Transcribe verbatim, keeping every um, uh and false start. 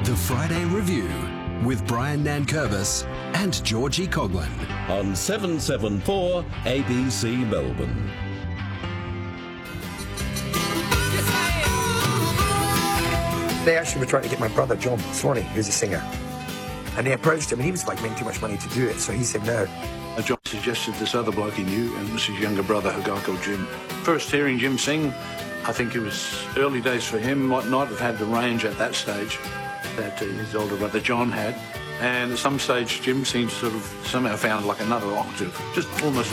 The Friday Review with Brian Nankervis and Georgie Coughlin on seven seven four A B C Melbourne. They actually were trying to get my brother John Thorney, who's a singer, and they approached him, and he was like making too much money to do it, so he said no. John suggested this other bloke he knew, and it was his younger brother, a guy called Jim. First hearing Jim sing, I think it was early days for him, might not have had the range at that stage that uh, his older brother John had. And at some stage, Jim seemed to sort of somehow found like another octave, just almost